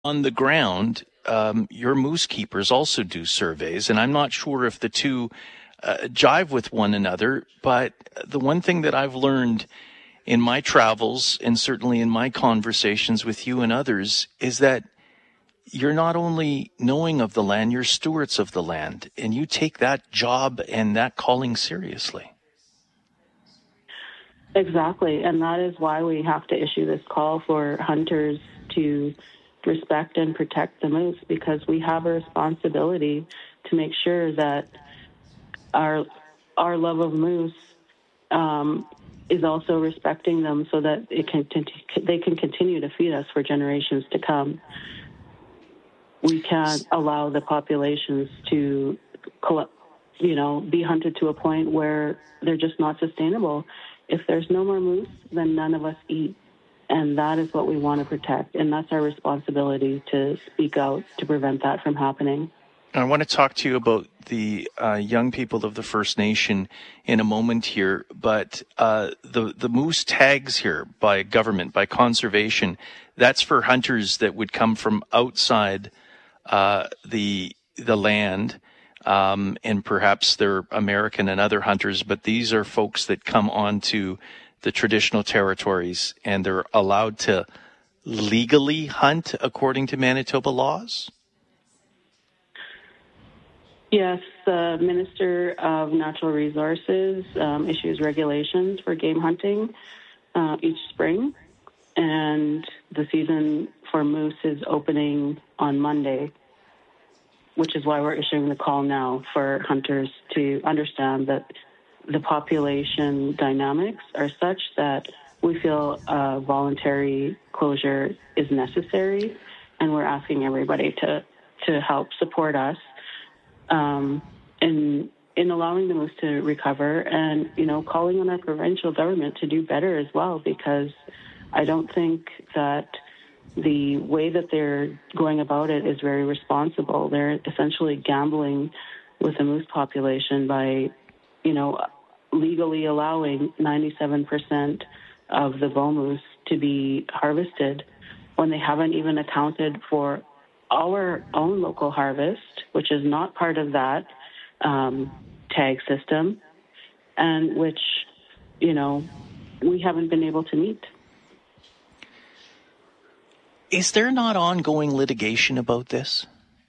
on the ground, your moose keepers also do surveys, and I'm not sure if the two jive with one another, but the one thing that I've learned in my travels and certainly in my conversations with you and others is that you're not only knowing of the land, you're stewards of the land, and you take that job and that calling seriously. Exactly, and that is why we have to issue this call for hunters to respect and protect the moose, because we have a responsibility to make sure that our love of moose is also respecting them, so that they can continue to feed us for generations to come. We can't allow the populations to, be hunted to a point where they're just not sustainable. If there's no more moose, then none of us eat. And that is what we want to protect. And that's our responsibility, to speak out to prevent that from happening. I want to talk to you about the young people of the First Nation in a moment here, but the moose tags here by government, by conservation, that's for hunters that would come from outside the land, and perhaps they're American and other hunters, but these are folks that come onto the traditional territories and they're allowed to legally hunt according to Manitoba laws? Yes, the Minister of Natural Resources issues regulations for game hunting each spring, and the season for moose is opening on Monday, which is why we're issuing the call now for hunters to understand that the population dynamics are such that we feel voluntary closure is necessary, and we're asking everybody to help support us in allowing the moose to recover, and, calling on our provincial government to do better as well, because I don't think that the way that they're going about it is very responsible. They're essentially gambling with the moose population by, legally allowing 97% of the bull moose to be harvested when they haven't even accounted for our own local harvest, which is not part of that tag system, and which, we haven't been able to meet. Is there not ongoing litigation about this?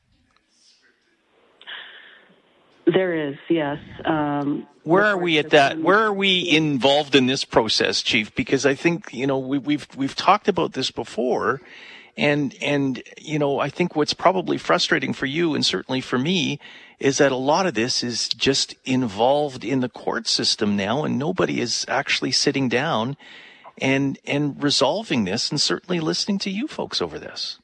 There is, yes. Where are we at that? Where are we involved in this process, Chief? Because I think, we've talked about this before, and I think what's probably frustrating for you and certainly for me is that a lot of this is just involved in the court system now, and nobody is actually sitting down and resolving this, and certainly listening to you folks over this.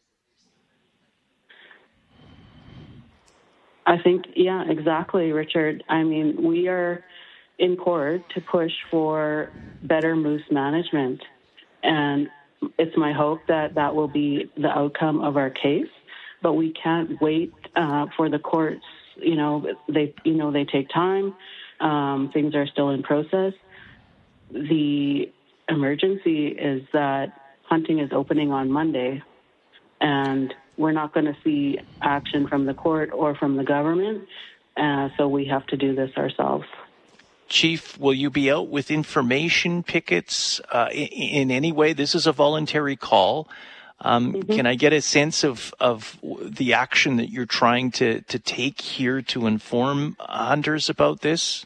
I think, yeah, exactly, Richard. I mean, we are in court to push for better moose management, and it's my hope that that will be the outcome of our case. But we can't wait for the courts. They take time. Things are still in process. The emergency is that hunting is opening on Monday, and we're not going to see action from the court or from the government, so we have to do this ourselves. Chief, will you be out with information pickets in any way? This is a voluntary call. Can I get a sense of the action that you're trying to take here to inform hunters about this?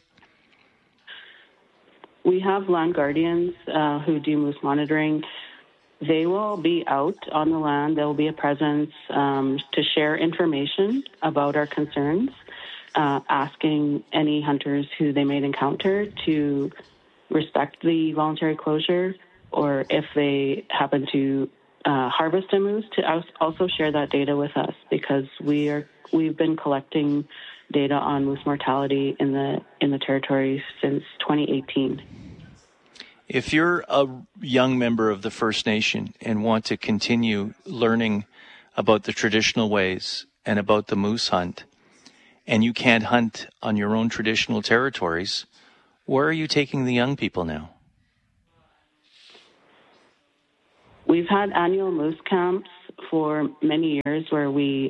We have land guardians who do moose monitoring. They will be out on the land. There will be a presence to share information about our concerns, asking any hunters who they may encounter to respect the voluntary closure, or if they happen to harvest a moose, to also share that data with us, because we've been collecting data on moose mortality in the territory since 2018. If you're a young member of the First Nation and want to continue learning about the traditional ways and about the moose hunt, and you can't hunt on your own traditional territories, where are you taking the young people now? We've had annual moose camps for many years, where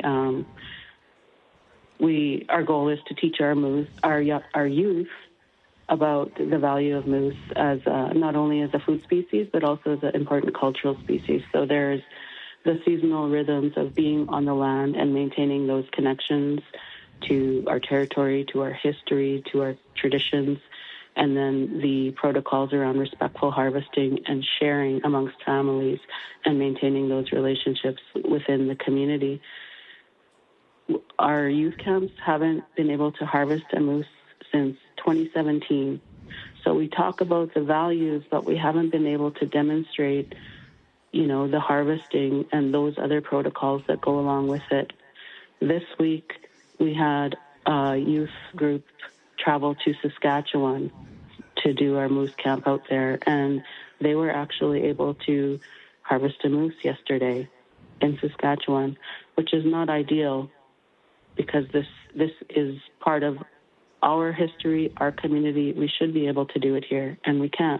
our goal is to teach our youth about the value of moose as not only as a food species, but also as an important cultural species. So there's the seasonal rhythms of being on the land and maintaining those connections to our territory, to our history, to our traditions, and then the protocols around respectful harvesting and sharing amongst families and maintaining those relationships within the community. Our youth camps haven't been able to harvest a moose since 2017. So we talk about the values, but we haven't been able to demonstrate, the harvesting and those other protocols that go along with it. This week, we had a youth group travel to Saskatchewan to do our moose camp out there, and they were actually able to harvest a moose yesterday in Saskatchewan, which is not ideal because this is part of our history, our community. We should be able to do it here, and we can't.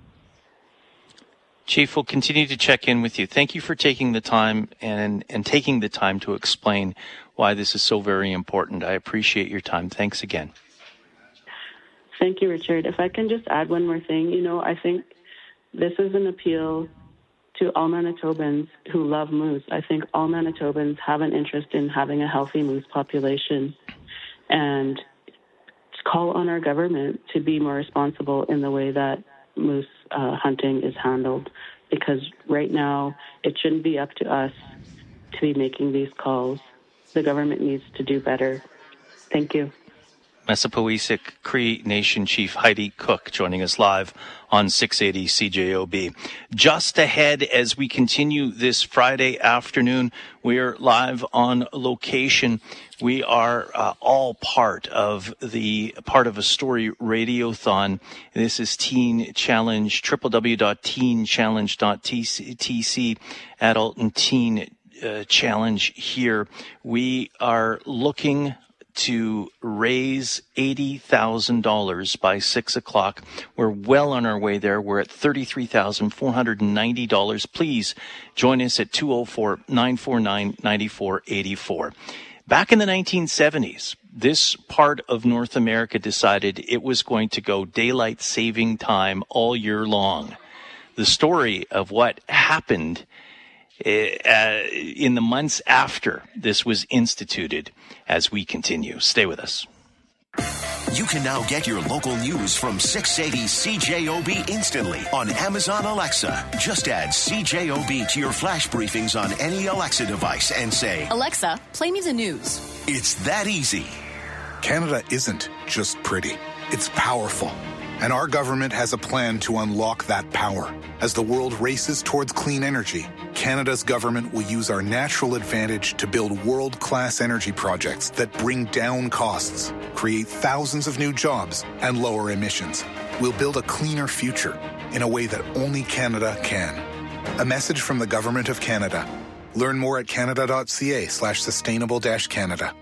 Chief, we'll continue to check in with you. Thank you for taking the time and taking the time to explain why this is so very important. I appreciate your time. Thanks again. Thank you, Richard. If I can just add one more thing, I think this is an appeal to all Manitobans who love moose. I think all Manitobans have an interest in having a healthy moose population, and call on our government to be more responsible in the way that moose hunting is handled, because right now it shouldn't be up to us to be making these calls. The government needs to do better. Thank you. Messapoiseq Cree Nation Chief Heidi Cook joining us live on 680 CJOB. Just ahead, as we continue this Friday afternoon, we're live on location. We are all part of a story radiothon. This is Teen Challenge, www.teenchallenge.tc, Adult and Teen Challenge here. We are looking to raise $80,000 by 6 o'clock. We're well on our way there. We're at $33,490. Please join us at 204-949-9484. Back in the 1970s, this part of North America decided it was going to go daylight saving time all year long. The story of what happened in the months after this was instituted as we continue. Stay with us. You can now get your local news from 680 CJOB instantly on Amazon Alexa. Just add CJOB to your flash briefings on any Alexa device and say, Alexa, play me the news. It's that easy. Canada isn't just pretty. It's powerful. And our government has a plan to unlock that power. As the world races towards clean energy, Canada's government will use our natural advantage to build world-class energy projects that bring down costs, create thousands of new jobs, and lower emissions. We'll build a cleaner future in a way that only Canada can. A message from the Government of Canada. Learn more at canada.ca/sustainable-Canada.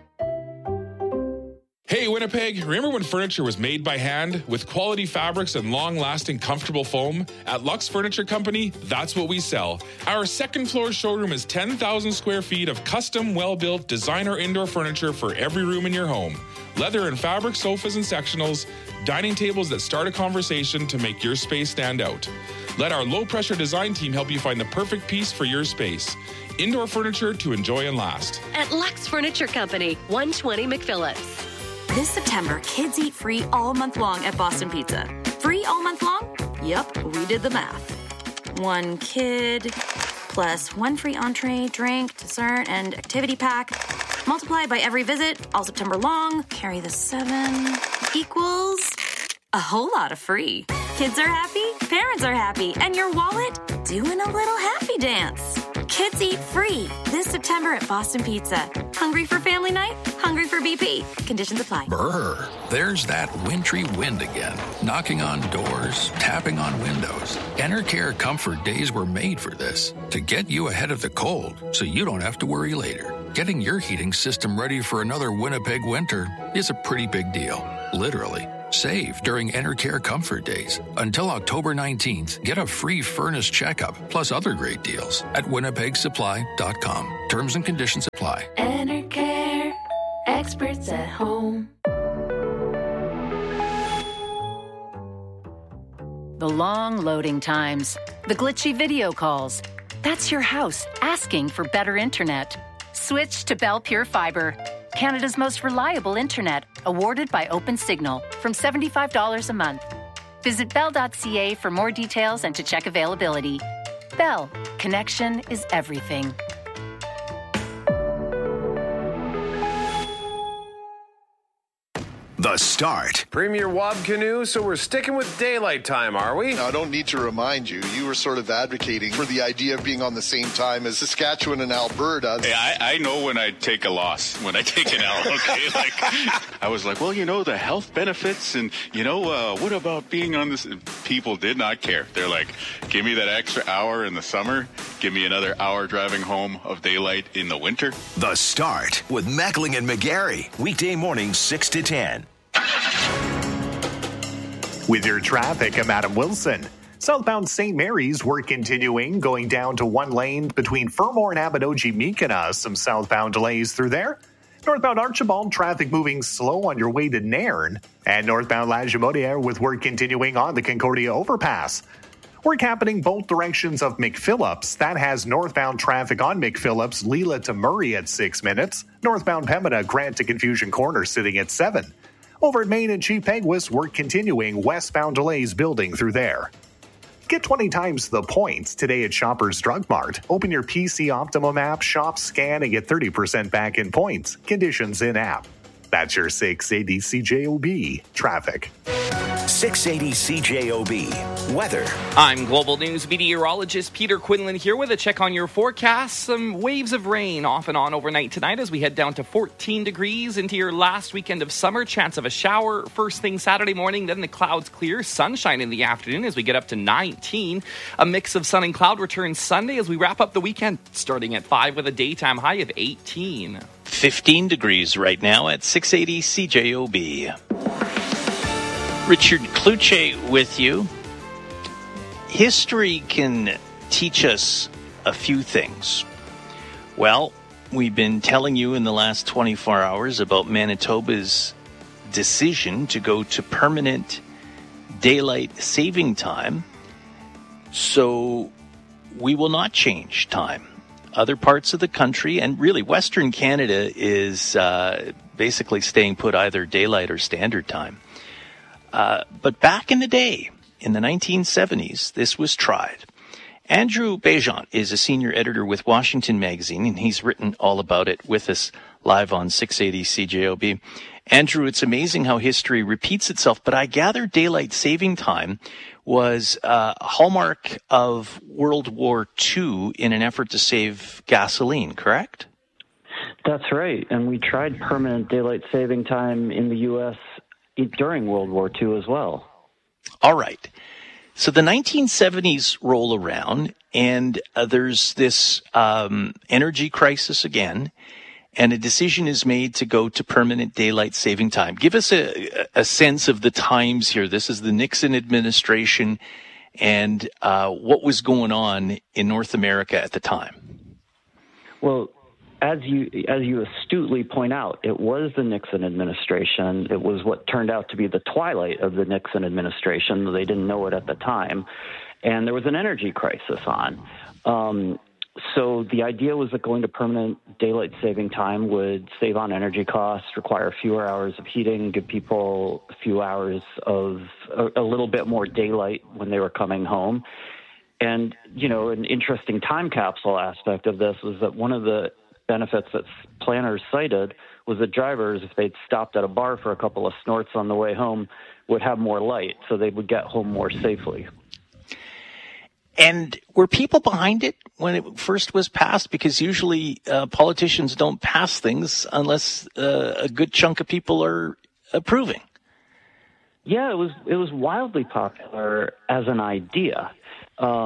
Hey, Winnipeg, remember when furniture was made by hand with quality fabrics and long-lasting comfortable foam? At Lux Furniture Company, that's what we sell. Our second floor showroom is 10,000 square feet of custom, well-built designer indoor furniture for every room in your home. Leather and fabric sofas and sectionals, dining tables that start a conversation to make your space stand out. Let our low-pressure design team help you find the perfect piece for your space. Indoor furniture to enjoy and last. At Lux Furniture Company, 120 McPhillips. This September, kids eat free all month long at Boston Pizza. Free all month long? Yep, we did the math. One kid plus one free entree, drink, dessert, and activity pack. Multiply by every visit, all September long. Carry the 7 equals a whole lot of free. Kids are happy, parents are happy, and your wallet doing a little happy dance. Kids eat free this September at Boston Pizza. Hungry for family night? Hungry for BP. Conditions apply. Brr, there's that wintry wind again. Knocking on doors, tapping on windows. Enercare Comfort Days were made for this, to get you ahead of the cold so you don't have to worry later. Getting your heating system ready for another Winnipeg winter is a pretty big deal, literally. Save during Enercare Comfort Days. Until October 19th, get a free furnace checkup plus other great deals at winnipegsupply.com. Terms and conditions apply. Enercare, experts at home. The long loading times, the glitchy video calls. That's your house asking for better internet. Switch to Bell Pure Fiber, Canada's most reliable internet, awarded by OpenSignal, from $75 a month. Visit bell.ca for more details and to check availability. Bell, connection is everything. The Start. Premier Wob Canoe, so we're sticking with daylight time, are we? Now, I don't need to remind you, you were sort of advocating for the idea of being on the same time as Saskatchewan and Alberta. Hey, I know when I take a loss, when I take an L, okay? I was like, well, the health benefits and, what about being on this? People did not care. They're like, give me that extra hour in the summer. Give me another hour driving home of daylight in the winter. The Start with Mackling and McGarry. Weekday mornings 6 to 10. With your traffic, I'm Adam Wilson. Southbound St. Mary's, we're continuing, going down to one lane between Fermor and Abadoji-Mikana. Some southbound delays through there. Northbound Archibald, traffic moving slow on your way to Nairn. And northbound Lagimodiere with work continuing on the Concordia overpass. Work happening both directions of McPhillips. That has northbound traffic on McPhillips, Leela to Murray at 6 minutes. Northbound Pembina, Grant to Confusion Corner sitting at 7. Over at Main and Chief Peguis, work continuing, westbound delays building through there. Get 20 times the points today at Shoppers Drug Mart. Open your PC Optimum app, shop, scan, and get 30% back in points. Conditions in app. That's your 680 CJOB traffic. 680 CJOB weather. I'm Global News meteorologist Peter Quinlan here with a check on your forecast. Some waves of rain off and on overnight tonight as we head down to 14 degrees into your last weekend of summer. Chance of a shower first thing Saturday morning, then the clouds clear. Sunshine in the afternoon as we get up to 19. A mix of sun and cloud returns Sunday as we wrap up the weekend starting at 5 with a daytime high of 18. 15 degrees right now at 680 CJOB. Richard Kluche with you. History can teach us a few things. Well, we've been telling you in the last 24 hours about Manitoba's decision to go to permanent daylight saving time. So we will not change time. Other parts of the country, and really Western Canada, is basically staying put either daylight or standard time. But back in the day, in the 1970s, this was tried. Andrew Bejant is a senior editor with Washington Magazine, and he's written all about it with us live on 680 CJOB. Andrew, it's amazing how history repeats itself, but I gather daylight saving time was a hallmark of World War II in an effort to save gasoline, correct? That's right, and we tried permanent daylight saving time in the U.S. during World War II as well. All right. So the 1970s roll around, and there's this energy crisis again, and a decision is made to go to permanent daylight saving time. Give us a sense of the times here. This is the Nixon administration, and what was going on in North America at the time. Well, as you astutely point out, it was the Nixon administration. It was what turned out to be the twilight of the Nixon administration. They didn't know it at the time. And there was an energy crisis on. So the idea was that going to permanent daylight saving time would save on energy costs, require fewer hours of heating, give people a few hours of a little bit more daylight when they were coming home. And, an interesting time capsule aspect of this was that one of the benefits that planners cited was that drivers, if they'd stopped at a bar for a couple of snorts on the way home, would have more light, so they would get home more safely. And were people behind it when it first was passed? Because usually politicians don't pass things unless a good chunk of people are approving. Yeah, it was wildly popular as an idea.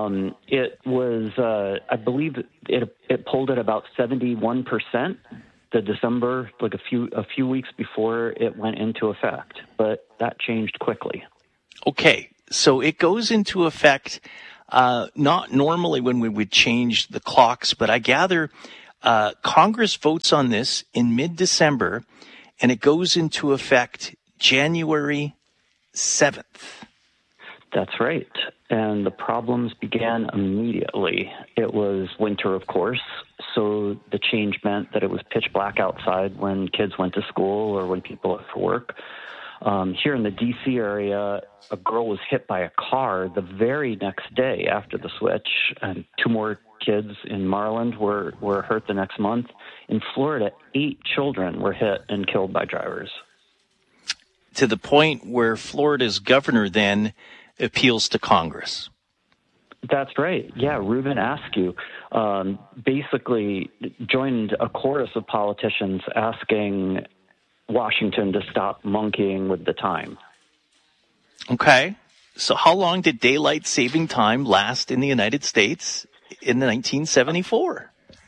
It was, I believe, it polled at about 71% the December, like a few weeks before it went into effect, but that changed quickly. Okay, so it goes into effect not normally when we would change the clocks, but I gather Congress votes on this in mid-December, and it goes into effect January 7th. That's right. And the problems began immediately. It was winter, of course, so the change meant that it was pitch black outside when kids went to school or when people left for work. Here in the D.C. area, a girl was hit by a car the very next day after the switch, and 2 more kids in Maryland were hurt the next month. In Florida, 8 children were hit and killed by drivers. To the point where Florida's governor then appeals to Congress. That's right. Yeah, Ruben Askew basically joined a chorus of politicians asking Washington to stop monkeying with the time. Okay. So how long did daylight saving time last in the United States in 1974?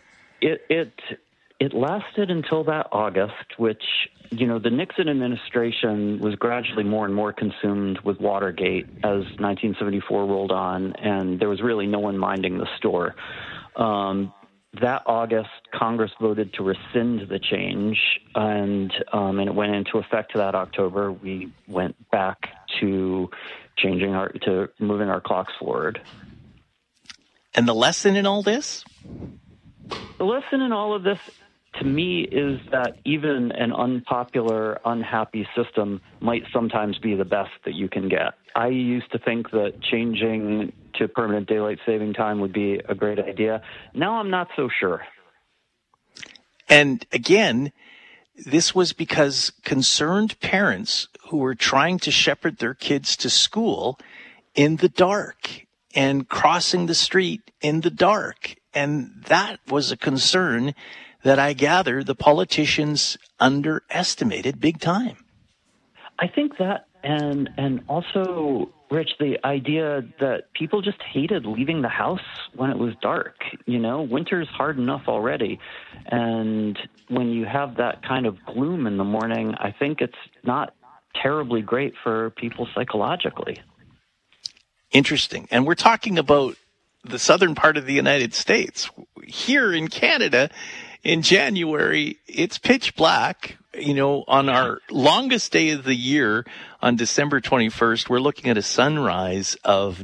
It lasted until that August, which, the Nixon administration was gradually more and more consumed with Watergate as 1974 rolled on, and there was really no one minding the store. That August, Congress voted to rescind the change, and it went into effect that October. We went back to moving our clocks forward. And the lesson in all this? The lesson in all of this, to me, is that even an unpopular, unhappy system might sometimes be the best that you can get. I used to think that changing to permanent daylight saving time would be a great idea. Now I'm not so sure. And again, this was because concerned parents who were trying to shepherd their kids to school in the dark and crossing the street in the dark. And that was a concern that I gather the politicians underestimated big time. I think that, and also, Rich, the idea that people just hated leaving the house when it was dark. Winter's hard enough already. And when you have that kind of gloom in the morning, I think it's not terribly great for people psychologically. Interesting. And we're talking about the southern part of the United States. Here in Canada, in January, it's pitch black. On our longest day of the year, on December 21st, we're looking at a sunrise of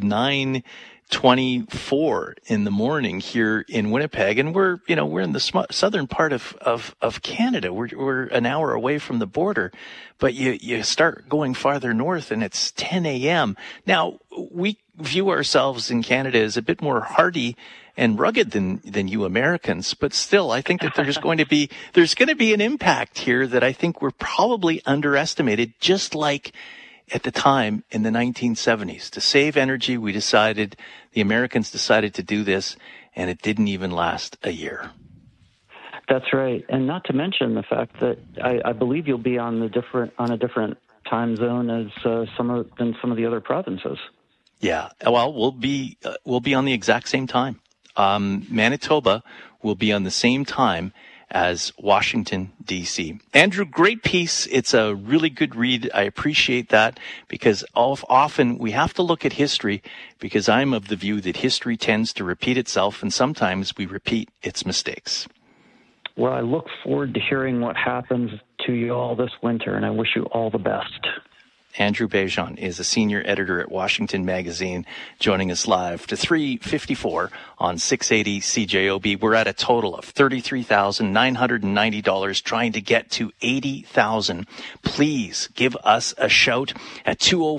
9:24 in the morning here in Winnipeg. And we're in the southern part of Canada. We're an hour away from the border. But you start going farther north and it's 10 a.m. Now, we view ourselves in Canada as a bit more hardy and rugged than you Americans, but still, I think that there's going to be an impact here that I think we're probably underestimated, just like at the time in the 1970s. To save energy, the Americans decided to do this, and it didn't even last a year. That's right, and not to mention the fact that I believe you'll be on a different time zone as some of the other provinces. Yeah, well, we'll be on the exact same time. Manitoba will be on the same time as Washington, D.C. Andrew, great piece. It's a really good read. I appreciate that because often we have to look at history because I'm of the view that history tends to repeat itself and sometimes we repeat its mistakes. Well, I look forward to hearing what happens to you all this winter, and I wish you all the best. Andrew Bejan is a senior editor at Washington Magazine, joining us live to 3:54 on 680 CJOB. We're at a total of $33,990, trying to get to $80,000. Please give us a shout at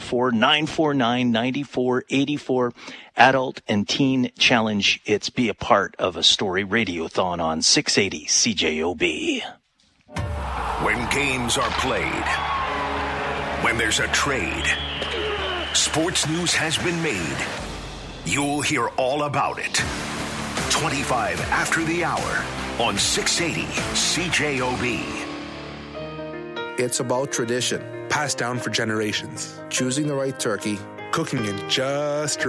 204-949-9484. Adult and Teen Challenge. It's Be a Part of a Story Radiothon on 680 CJOB. When games are played, when there's a trade, sports news has been made. You'll hear all about it. 25 after the hour on 680 CJOB. It's about tradition, passed down for generations. Choosing the right turkey, cooking it just right.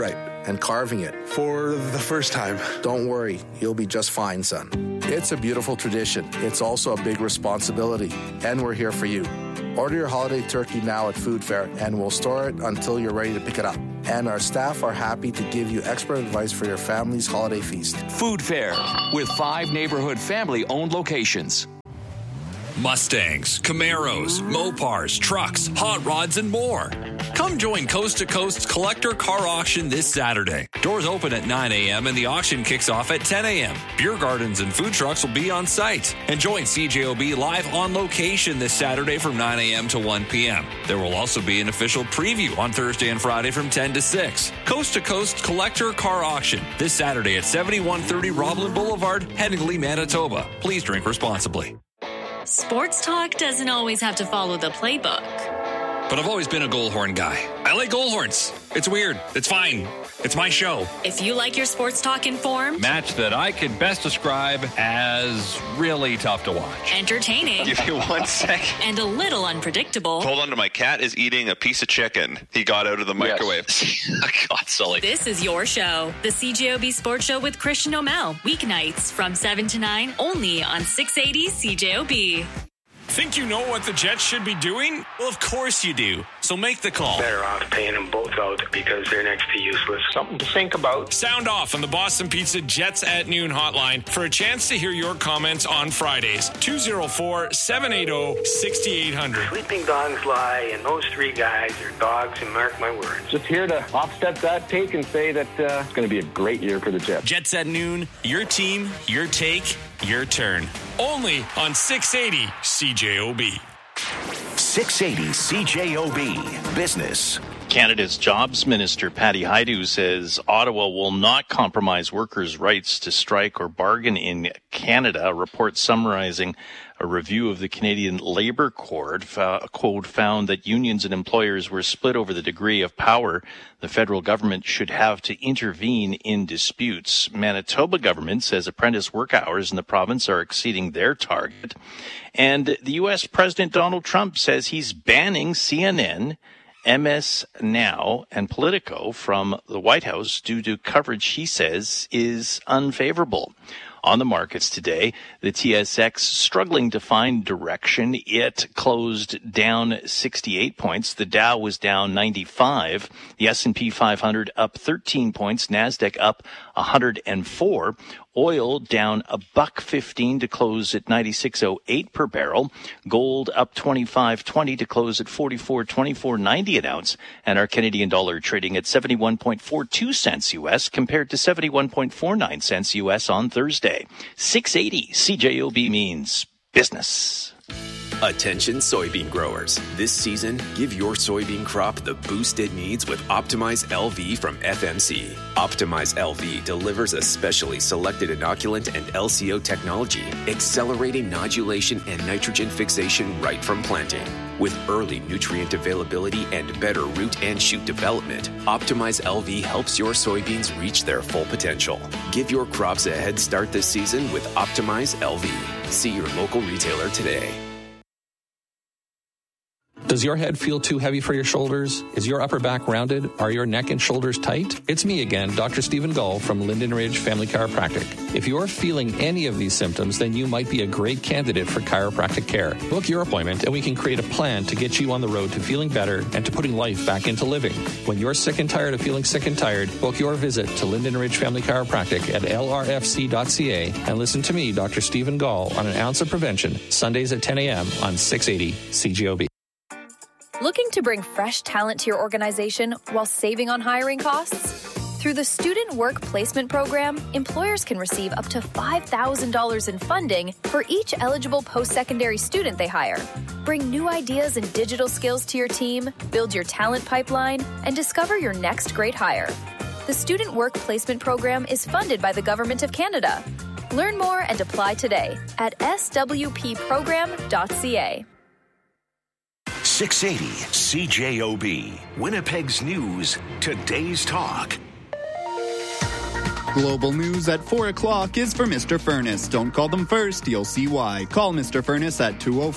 and carving it. For the first time. Don't worry, you'll be just fine, son. It's a beautiful tradition. It's also a big responsibility, and we're here for you. Order your holiday turkey now at Food Fair, and we'll store it until you're ready to pick it up. And our staff are happy to give you expert advice for your family's holiday feast. Food Fair, with 5 neighborhood family-owned locations. Mustangs, Camaros, Mopars, trucks, hot rods, and more. Come join Coast to Coast's collector car auction this Saturday. Doors open at 9 a.m. and the auction kicks off at 10 a.m. Beer gardens and food trucks will be on site. And join CJOB live on location this Saturday from 9 a.m. to 1 p.m. There will also be an official preview on Thursday and Friday from 10 to 6. Coast to Coast collector car auction this Saturday at 7130 Roblin Boulevard, Headingley, Manitoba. Please drink responsibly. Sports talk doesn't always have to follow the playbook. But I've always been a Goalhorn guy. I like Goalhorns. It's weird. It's fine. It's my show. If you like your sports talk informed, match that I could best describe as really tough to watch. Entertaining. Give you 1 second. And a little unpredictable. Hold on to my cat is eating a piece of chicken he got out of the microwave. Yes. God, Sully. This is your show, the CJOB Sports Show with Christian O'Mell. Weeknights from 7 to 9, only on 680 CJOB. Think you know what the Jets should be doing? Well, of course you do. So make the call. Better off paying them both out because they're next to useless. Something to think about. Sound off on the Boston Pizza Jets at Noon hotline for a chance to hear your comments on Fridays. 204-780-6800. Sleeping dogs lie, and those 3 guys are dogs, and mark my words. Just here to offset that take and say that it's going to be a great year for the Jets. Jets at Noon, your team, your take, your turn. Only on 680 CJOB. 680 CJOB Business. Canada's Jobs Minister Patty Hajdu says Ottawa will not compromise workers' rights to strike or bargain in Canada. A report summarizing a review of the Canadian Labour Code found that unions and employers were split over the degree of power the federal government should have to intervene in disputes. Manitoba government says apprentice work hours in the province are exceeding their target. And the U.S. President Donald Trump says he's banning CNN, MS Now, and Politico from the White House due to coverage he says is unfavorable. On the markets today, the TSX struggling to find direction. It closed down 68 points. The Dow was down 95. The S&P 500 up 13 points. NASDAQ up 104. Oil down $1.15 to close at 96.08 per barrel. Gold up 25.20 to close at 44.24.90 an ounce. And our Canadian dollar trading at 71.42 cents U.S. compared to 71.49 cents U.S. on Thursday. 680 CJOB means business. Attention soybean growers. This season, give your soybean crop the boost it needs with Optimize LV from FMC. Optimize LV delivers a specially selected inoculant and LCO technology, accelerating nodulation and nitrogen fixation right from planting. With early nutrient availability and better root and shoot development, Optimize LV helps your soybeans reach their full potential. Give your crops a head start this season with Optimize LV. See your local retailer today. Does your head feel too heavy for your shoulders? Is your upper back rounded? Are your neck and shoulders tight? It's me again, Dr. Stephen Gull from Linden Ridge Family Chiropractic. If you're feeling any of these symptoms, then you might be a great candidate for chiropractic care. Book your appointment and we can create a plan to get you on the road to feeling better and to putting life back into living. When you're sick and tired of feeling sick and tired, book your visit to Linden Ridge Family Chiropractic at lrfc.ca and listen to me, Dr. Stephen Gull, on An Ounce of Prevention, Sundays at 10 a.m. on 680 CJOB. Looking to bring fresh talent to your organization while saving on hiring costs? Through the Student Work Placement Program, employers can receive up to $5,000 in funding for each eligible post-secondary student they hire. Bring new ideas and digital skills to your team, build your talent pipeline, and discover your next great hire. The Student Work Placement Program is funded by the Government of Canada. Learn more and apply today at swpprogram.ca. 680 CJOB, Winnipeg's News, Today's Talk. Global News at 4 o'clock is for Mr. Furnace. Don't call them first, you'll see why. Call Mr. Furnace at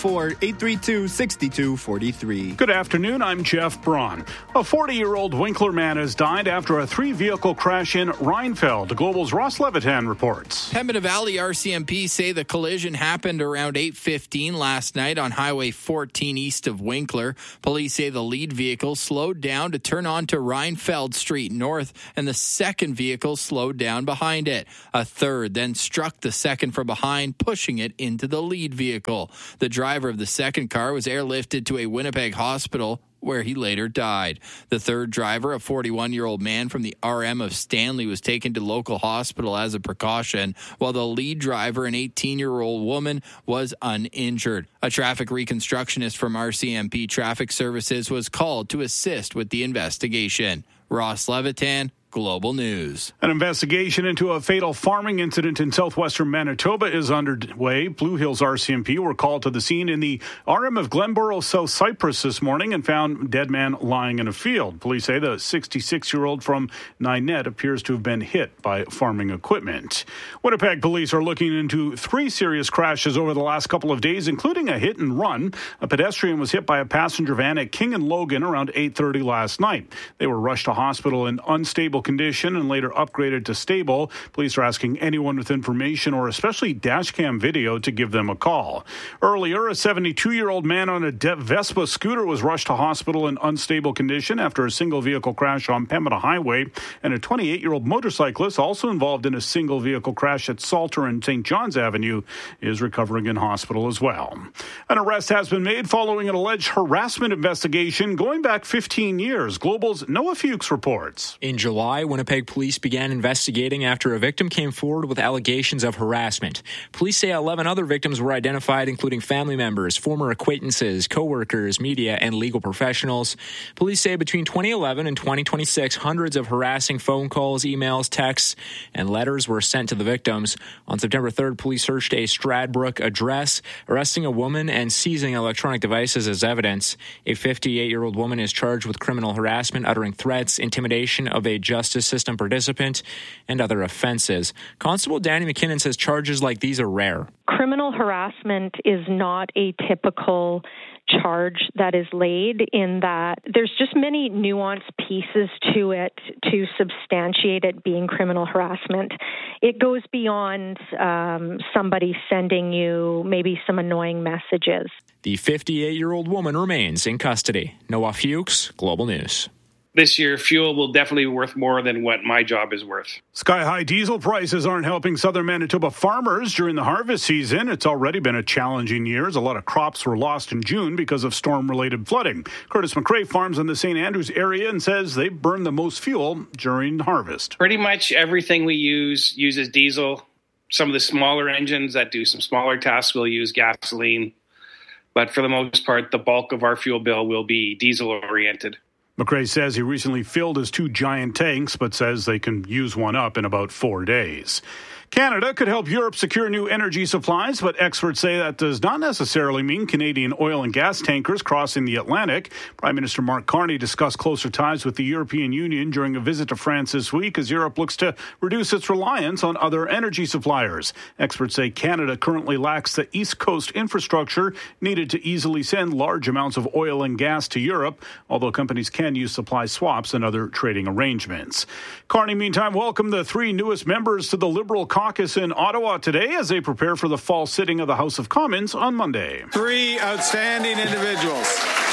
204-832-6243. Good afternoon, I'm Jeff Braun. A 40-year-old Winkler man has died after a 3-vehicle crash in Reinfeld. Global's Ross Levitan reports. Pembina Valley RCMP say the collision happened around 8:15 last night on Highway 14 east of Winkler. Police say the lead vehicle slowed down to turn onto Reinfeld Street North, and the second vehicle slowed down behind it. A third then struck the second from behind, pushing it into the lead vehicle. The driver of the second car was airlifted to a Winnipeg hospital, where he later died. The third driver, a 41-year-old man from the RM of Stanley, was taken to local hospital as a precaution, while the lead driver, an 18-year-old woman, was uninjured. A traffic reconstructionist from RCMP Traffic Services was called to assist with the investigation. Ross Levitan, Global News. An investigation into a fatal farming incident in southwestern Manitoba is underway. Blue Hills RCMP were called to the scene in the RM of Glenboro, South Cyprus this morning and found a dead man lying in a field. Police say the 66-year-old from Ninette appears to have been hit by farming equipment. Winnipeg police are looking into 3 serious crashes over the last couple of days, including a hit and run. A pedestrian was hit by a passenger van at King and Logan around 8:30 last night. They were rushed to hospital in unstable condition and later upgraded to stable. Police are asking anyone with information or especially dashcam video to give them a call. Earlier, a 72-year-old man on a Vespa scooter was rushed to hospital in unstable condition after a single vehicle crash on Pembina Highway, and a 28-year-old motorcyclist also involved in a single vehicle crash at Salter and St. John's Avenue is recovering in hospital as well. An arrest has been made following an alleged harassment investigation going back 15 years. Global's Noah Fuchs reports. In July, Winnipeg police began investigating after a victim came forward with allegations of harassment. Police say 11 other victims were identified, including family members, former acquaintances, co-workers, media, and legal professionals. Police say between 2011 and 2026, hundreds of harassing phone calls, emails, texts, and letters were sent to the victims. On September 3rd, police searched a Stradbrook address, arresting a woman and seizing electronic devices as evidence. A 58-year-old woman is charged with criminal harassment, uttering threats, intimidation of a justice system participant, and other offenses. Constable Danny McKinnon says charges like these are rare. Criminal harassment is not a typical charge that is laid, in that there's just many nuanced pieces to it to substantiate it being criminal harassment. It goes beyond somebody sending you maybe some annoying messages. The 58-year-old woman remains in custody. Noah Fuchs, Global News. This year, fuel will definitely be worth more than what my job is worth. Sky-high diesel prices aren't helping southern Manitoba farmers during the harvest season. It's already been a challenging year, as a lot of crops were lost in June because of storm-related flooding. Curtis McRae farms in the St. Andrews area and says they burn the most fuel during harvest. Pretty much everything we uses diesel. Some of the smaller engines that do some smaller tasks will use gasoline. But for the most part, the bulk of our fuel bill will be diesel-oriented. McRae says he recently filled his 2 giant tanks, but says they can use one up in about 4 days. Canada could help Europe secure new energy supplies, but experts say that does not necessarily mean Canadian oil and gas tankers crossing the Atlantic. Prime Minister Mark Carney discussed closer ties with the European Union during a visit to France this week as Europe looks to reduce its reliance on other energy suppliers. Experts say Canada currently lacks the East Coast infrastructure needed to easily send large amounts of oil and gas to Europe, although companies can use supply swaps and other trading arrangements. Carney, meantime, welcomed the 3 newest members to the Liberal caucus in Ottawa today as they prepare for the fall sitting of the House of Commons on Monday. 3 outstanding individuals.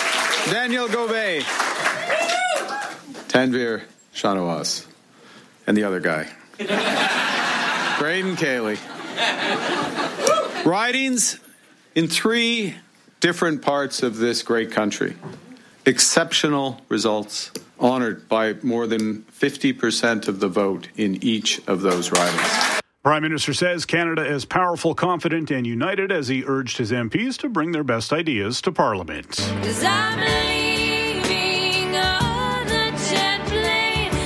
Daniel Gobet, Tanvir Shanawaz, and the other guy, Braden Cayley. Ridings in 3 different parts of this great country. Exceptional results, honored by more than 50% of the vote in each of those ridings. Prime Minister says Canada is powerful, confident, and united as he urged his MPs to bring their best ideas to Parliament. Planes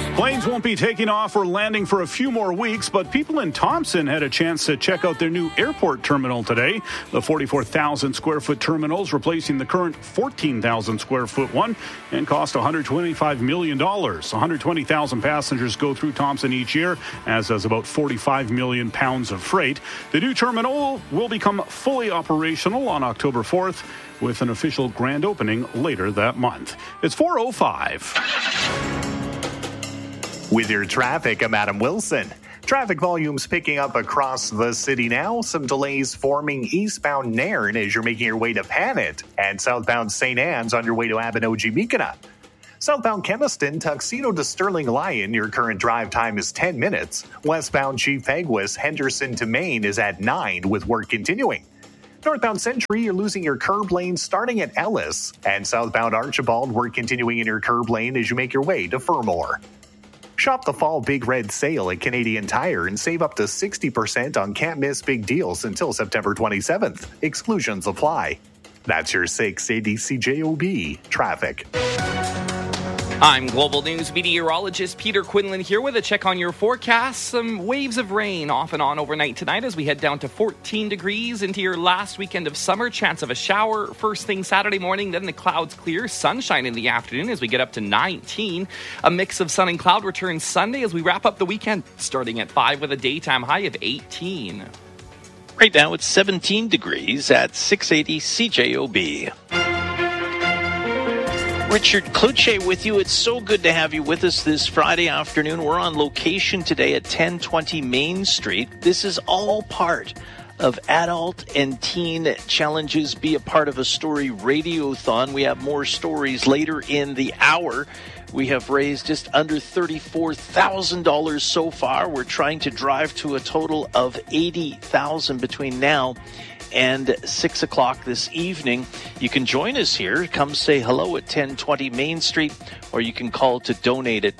Planes won't be taking off or landing for a few more weeks, but people in Thompson had a chance to check out their new airport terminal today. The 44,000 square foot terminal is replacing the current 14,000 square foot one and cost $125 million. 120,000 passengers go through Thompson each year, as does about 45 million pounds of freight. The new terminal will become fully operational on October 4th, with an official grand opening later that month. It's 4:05. With your traffic, I'm Adam Wilson. Traffic volumes picking up across the city now. Some delays forming eastbound Nairn as you're making your way to Panet, and southbound St. Anne's on your way to Abinogi-Mikana. Southbound Kemiston, Tuxedo to Sterling Lyon, your current drive time is 10 minutes. Westbound Chief Peguis, Henderson to Maine is at 9 with work continuing. Northbound Century, you're losing your curb lane starting at Ellis. And southbound Archibald, work continuing in your curb lane as you make your way to Fermor. Shop the fall Big Red Sale at Canadian Tire and save up to 60% on can't miss big deals until September 27th. Exclusions apply. That's your 680 CJOB traffic. I'm Global News meteorologist Peter Quinlan here with a check on your forecast. Some waves of rain off and on overnight tonight as we head down to 14 degrees into your last weekend of summer. Chance of a shower first thing Saturday morning, then the clouds clear. Sunshine in the afternoon as we get up to 19. A mix of sun and cloud returns Sunday as we wrap up the weekend, starting at 5 with a daytime high of 18. Right now it's 17 degrees at 680 CJOB. Richard Kluche with you. It's so good to have you with us this Friday afternoon. We're on location today at 1020 Main Street. This is all part of Adult and Teen Challenges Be a Part of a Story Radiothon. We have more stories later in the hour. We have raised just under $34,000 so far. We're trying to drive to a total of $80,000 between now and 6 o'clock this evening. You can join us here. Come say hello at 1020 Main Street, or you can call to donate at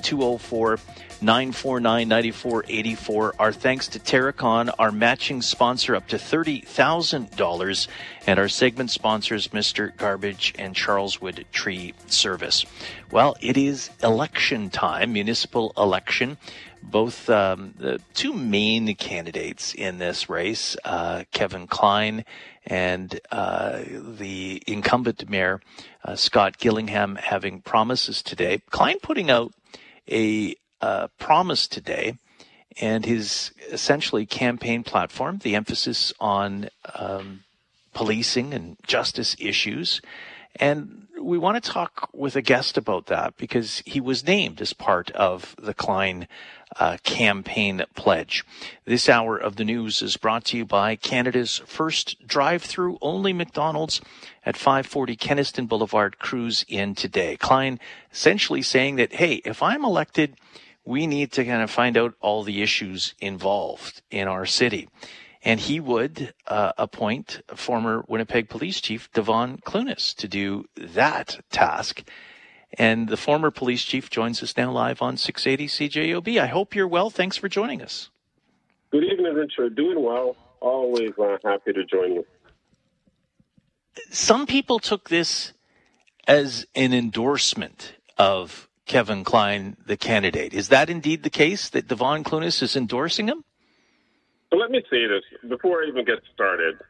204-949-9484. Our thanks to Terracon, our matching sponsor, up to $30,000, and our segment sponsors, Mr. Garbage and Charleswood Tree Service. Well, it is election time, municipal election. Both the two main candidates in this race, Kevin Klein and the incumbent mayor, Scott Gillingham, having promises today. Klein putting out a promise today, and his essentially campaign platform, the emphasis on policing and justice issues. And we want to talk with a guest about that because he was named as part of the Klein campaign pledge. This hour of the news is brought to you by Canada's first drive-through only McDonald's at 540 Kenniston Boulevard. Cruise in today. Klein essentially saying that, hey, if I'm elected, we need to kind of find out all the issues involved in our city. And he would appoint former Winnipeg Police Chief Devon Clunas to do that task. And the former police chief joins us now live on 680 CJOB. I hope you're well. Thanks for joining us. Good evening, Richard. Doing well. Always happy to join you. Some people took this as an endorsement of Kevin Klein, the candidate. Is that indeed the case, that Devon Clunas is endorsing him? So let me say this before I even get started.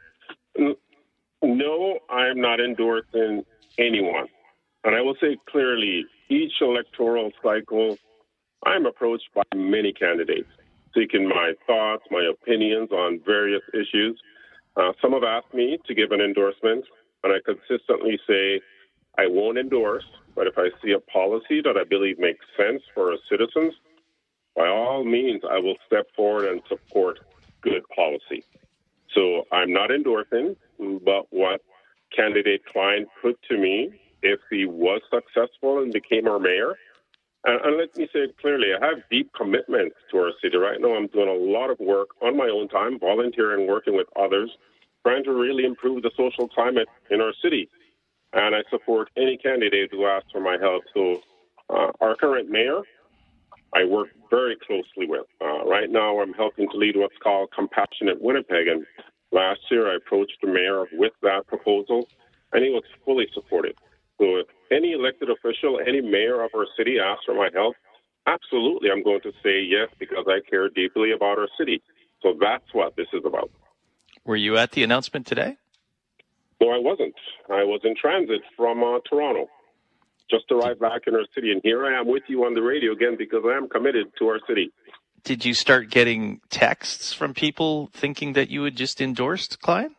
No, I'm not endorsing anyone. And I will say clearly, each electoral cycle, I'm approached by many candidates seeking my thoughts, my opinions on various issues. Some have asked me to give an endorsement, and I consistently say I won't endorse, but if I see a policy that I believe makes sense for our citizens, by all means, I will step forward and support good policy. So I'm not endorsing, but what candidate Klein put to me, if he was successful and became our mayor, and let me say it clearly, I have deep commitments to our city. Right now I'm doing a lot of work on my own time, volunteering, working with others, trying to really improve the social climate in our city. And I support any candidate who asks for my help. So our current mayor, I work very closely with. Right now, I'm helping to lead what's called Compassionate Winnipeg. And last year, I approached the mayor with that proposal, and he was fully supportive. So if any elected official, any mayor of our city asks for my help, absolutely, I'm going to say yes because I care deeply about our city. So that's what this is about. Were you at the announcement today? No, I wasn't. I was in transit from Toronto. Just arrived back in our city, and here I am with you on the radio again because I am committed to our city. Did you start getting texts from people thinking that you had just endorsed Klein?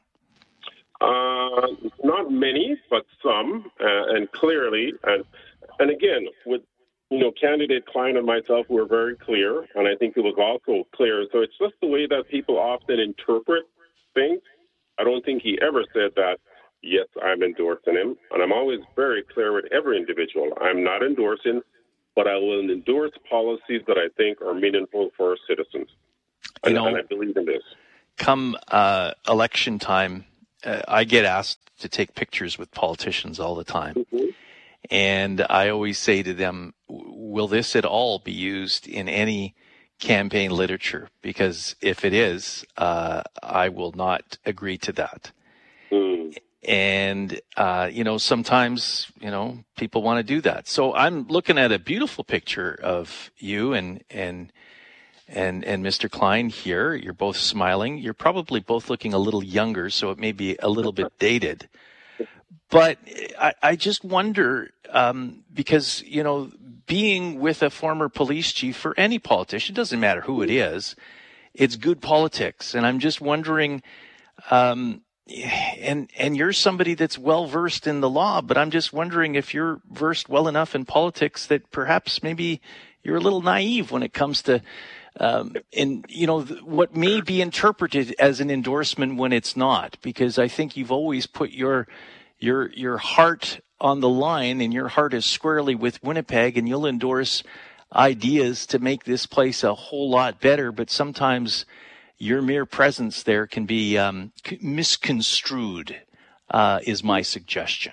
Not many, but some, and clearly, and again, with candidate Klein and myself, we were very clear, and I think it was also clear. So it's just the way that people often interpret things. I don't think he ever said that, yes, I'm endorsing him, and I'm always very clear with every individual. I'm not endorsing, but I will endorse policies that I think are meaningful for our citizens. And I believe in this. Come election time, I get asked to take pictures with politicians all the time. Mm-hmm. And I always say to them, will this at all be used in any campaign literature? Because if it is, I will not agree to that. Mm. And, sometimes, people want to do that. So I'm looking at a beautiful picture of you and Mr. Klein here. You're both smiling. You're probably both looking a little younger, so it may be a little bit dated. But I just wonder, because, being with a former police chief for any politician, doesn't matter who it is, it's good politics. And I'm just wondering, and you're somebody that's well-versed in the law, but I'm just wondering if you're versed well enough in politics that perhaps maybe you're a little naive when it comes to, what may be interpreted as an endorsement when it's not, because I think you've always put your heart on the line, and your heart is squarely with Winnipeg, and you'll endorse ideas to make this place a whole lot better. But sometimes your mere presence there can be misconstrued, is my suggestion.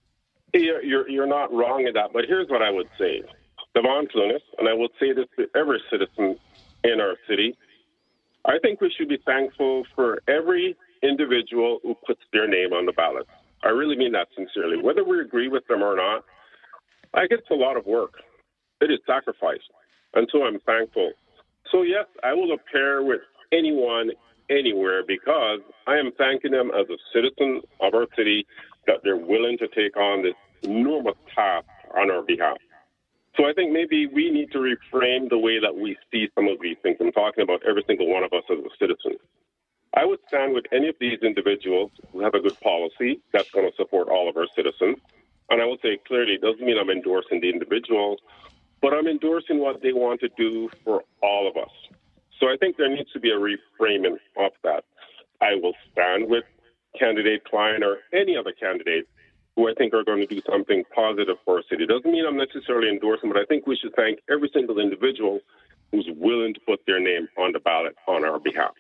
You're not wrong in that, but here's what I would say. Devon Clunas, and I would say this to every citizen in our city, I think we should be thankful for every individual who puts their name on the ballot. I really mean that sincerely. Whether we agree with them or not, it's a lot of work. It is sacrifice. And so I'm thankful. So, yes, I will appear with anyone, anywhere, because I am thanking them as a citizen of our city that they're willing to take on this enormous task on our behalf. So I think maybe we need to reframe the way that we see some of these things. I'm talking about every single one of us as a citizen. I would stand with any of these individuals who have a good policy that's going to support all of our citizens. And I will say clearly, it doesn't mean I'm endorsing the individuals, but I'm endorsing what they want to do for all of us. So I think there needs to be a reframing of that. I will stand with candidate Klein or any other candidate who I think are going to do something positive for our city. It doesn't mean I'm necessarily endorsing, but I think we should thank every single individual who's willing to put their name on the ballot on our behalf.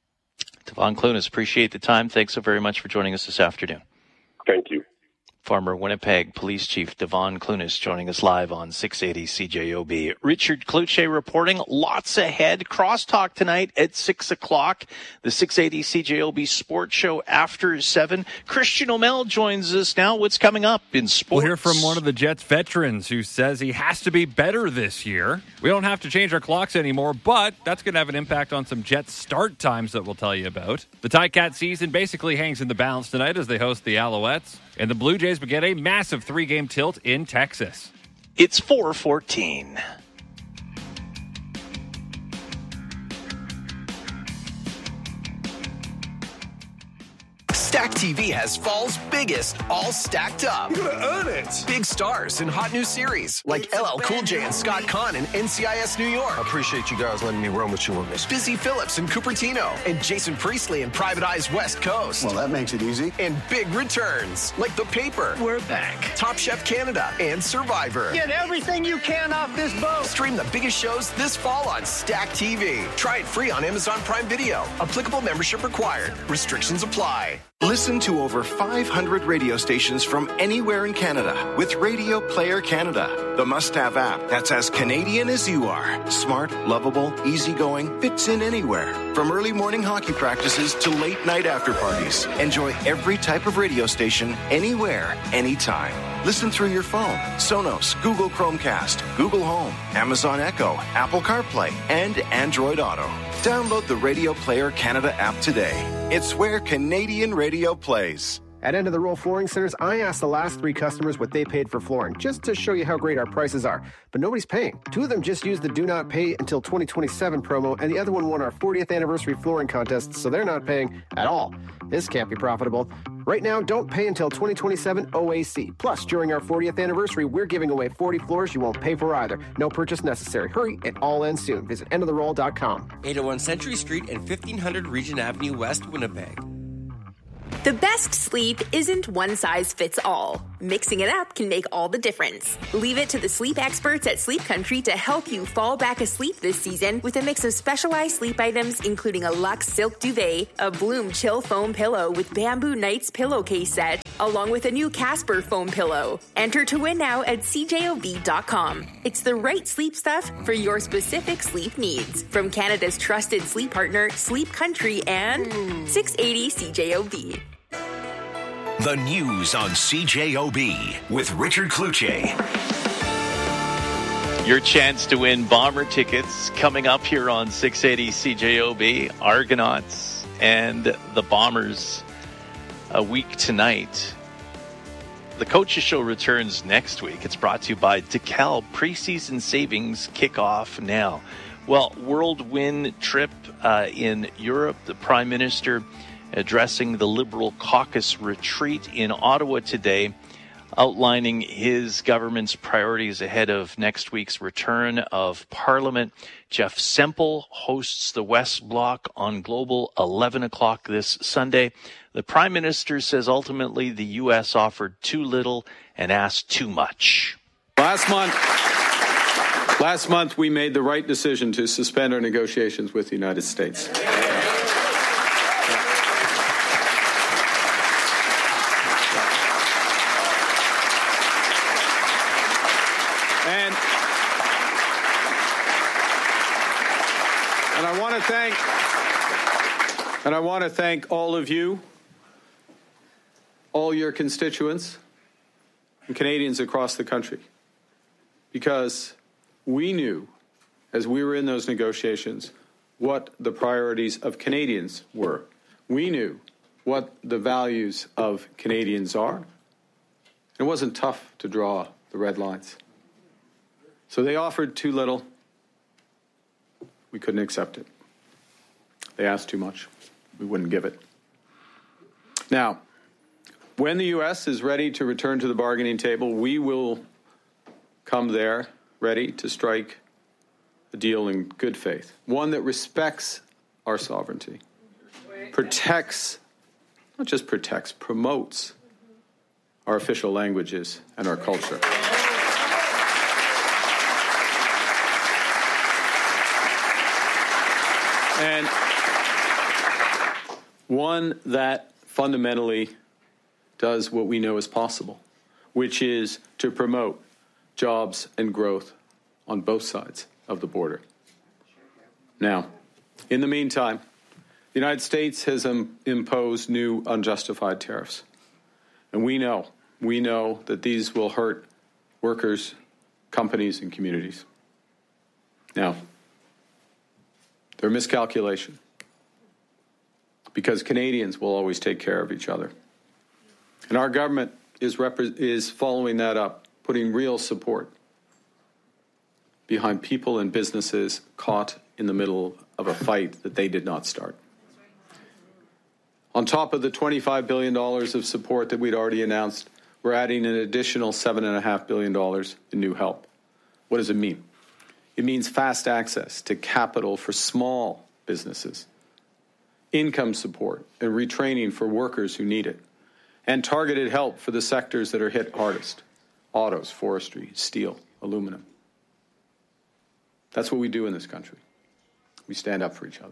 Devon Clunas, appreciate the time. Thanks so very much for joining us this afternoon. Thank you. Former Winnipeg Police Chief Devon Clunas joining us live on 680 CJOB. Richard Cloutier reporting. Lots ahead. Crosstalk tonight at 6 o'clock. The 680 CJOB Sports Show after 7. Christian O'Mell joins us now. What's coming up in sports? We'll hear from one of the Jets veterans who says he has to be better this year. We don't have to change our clocks anymore, but that's going to have an impact on some Jets start times that we'll tell you about. The Ticats season basically hangs in the balance tonight as they host the Alouettes. And the Blue Jays begin a massive 3-game tilt in Texas. It's 4:14. Stack TV has fall's biggest, all stacked up. You're gonna earn it. Big stars and hot new series like LL Cool J and Scott Conn in NCIS New York. I appreciate you guys letting me run with you on this. Busy Phillips and Cupertino and Jason Priestley in Private Eyes West Coast. Well, that makes it easy. And big returns like The Paper. We're back. Top Chef Canada and Survivor. Get everything you can off this boat. Stream the biggest shows this fall on Stack TV. Try it free on Amazon Prime Video. Applicable membership required. Restrictions apply. Listen to over 500 radio stations from anywhere in Canada with Radio Player Canada, the must-have app that's as Canadian as you are. Smart, lovable, easygoing, fits in anywhere. From early morning hockey practices to late night after parties. Enjoy every type of radio station, anywhere, anytime. Listen through your phone, Sonos, Google Chromecast, Google Home, Amazon Echo, Apple CarPlay, and Android Auto. Download the Radio Player Canada app today. It's where Canadian radio plays. At End of the Roll Flooring Centers, I asked the last 3 customers what they paid for flooring, just to show you how great our prices are. But nobody's paying. 2 of them just used the Do Not Pay Until 2027 promo, and the other one won our 40th anniversary flooring contest, so they're not paying at all. This can't be profitable. Right now, don't pay until 2027 OAC. Plus, during our 40th anniversary, we're giving away 40 floors you won't pay for either. No purchase necessary. Hurry, it all ends soon. Visit endoftheroll.com. 801 Century Street and 1500 Regent Avenue West, Winnipeg. The best sleep isn't one size fits all. Mixing it up can make all the difference. Leave it to the sleep experts at Sleep Country to help you fall back asleep this season with a mix of specialized sleep items, including a Luxe Silk Duvet, a Bloom Chill Foam Pillow with Bamboo Nights pillowcase set, along with a new Casper foam pillow. Enter to win now at cjob.com. It's the right sleep stuff for your specific sleep needs. From Canada's trusted sleep partner, Sleep Country and 680 CJOB. The news on CJOB with Richard Cloutier. Your chance to win Bomber tickets coming up here on 680 CJOB. Argonauts and the Bombers a week tonight. The Coaches Show returns next week. It's brought to you by DeKalb. Preseason savings kick off now. Well, whirlwind trip in Europe. The Prime Minister addressing the Liberal caucus retreat in Ottawa today, outlining his government's priorities ahead of next week's return of Parliament. Jeff Semple hosts the West Block on Global 11 o'clock this Sunday. The Prime Minister says ultimately the U.S. offered too little and asked too much. Last month, we made the right decision to suspend our negotiations with the United States. And I want to thank all of you, all your constituents, and Canadians across the country, because we knew, as we were in those negotiations, what the priorities of Canadians were. We knew what the values of Canadians are. It wasn't tough to draw the red lines. So they offered too little. We couldn't accept it. They asked too much. We wouldn't give it. Now, when the U.S. is ready to return to the bargaining table, we will come there ready to strike a deal in good faith, one that respects our sovereignty, protects, not just protects, promotes our official languages and our culture. And one that fundamentally does what we know is possible, which is to promote jobs and growth on both sides of the border. Now, in the meantime, the United States has imposed new unjustified tariffs. And we know that these will hurt workers, companies, and communities. Now, they're a miscalculation, because Canadians will always take care of each other. And our government is following that up, putting real support behind people and businesses caught in the middle of a fight that they did not start. On top of the $25 billion of support that we'd already announced, we're adding an additional $7.5 billion in new help. What does it mean? It means fast access to capital for small businesses, income support and retraining for workers who need it, and targeted help for the sectors that are hit hardest: autos, forestry, steel, aluminum. That's what we do in this country. We stand up for each other.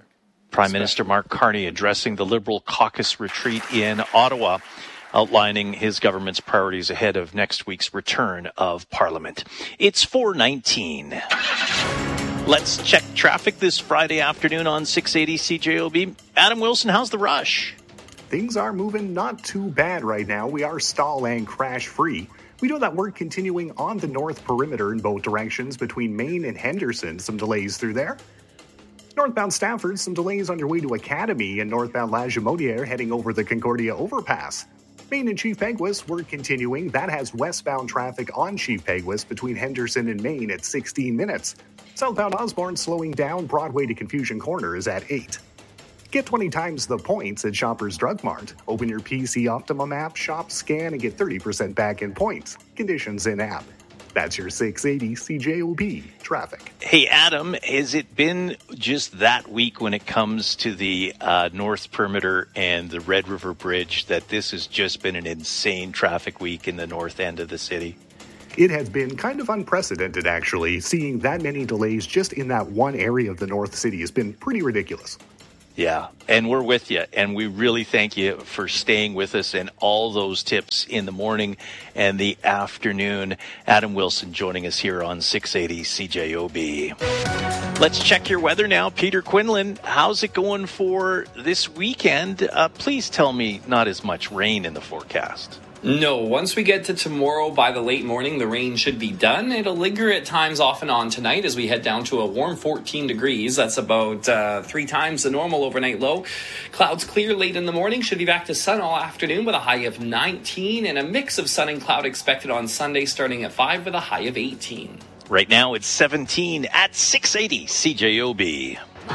Prime Minister Mark Carney addressing the Liberal caucus retreat in Ottawa, outlining his government's priorities ahead of next week's return of Parliament. It's 4:19. Let's check traffic this Friday afternoon on 680 CJOB. Adam Wilson, how's the rush? Things are moving not too bad right now. We are stall and crash free. We know that we're continuing on the north perimeter in both directions between Maine and Henderson. Some delays through there. Northbound Stafford, some delays on your way to Academy, and northbound La Jamodiere heading over the Concordia overpass. Maine and Chief Peguis, we're continuing. That has westbound traffic on Chief Peguis between Henderson and Maine at 16 minutes. Southbound Osborne slowing down. Broadway to Confusion Corner is at 8. Get 20 times the points at Shoppers Drug Mart. Open your PC Optimum app, shop, scan, and get 30% back in points. Conditions in app. That's your 680 CJOB traffic. Hey, Adam, has it been just that week when it comes to the North Perimeter and the Red River Bridge that this has just been an insane traffic week in the north end of the city? It has been kind of unprecedented, actually. Seeing that many delays just in that one area of the North City has been pretty ridiculous. Yeah, and we're with you, and we really thank you for staying with us and all those tips in the morning and the afternoon. Adam Wilson joining us here on 680 CJOB. Let's check your weather now. Peter Quinlan, how's it going for this weekend? Please tell me not as much rain in the forecast. No, once we get to tomorrow by the late morning, the rain should be done. It'll linger at times off and on tonight as we head down to a warm 14 degrees. That's about 3 times the normal overnight low. Clouds clear late in the morning. Should be back to sun all afternoon with a high of 19 and a mix of sun and cloud expected on Sunday starting at 5 with a high of 18. Right now it's 17 at 680 CJOB.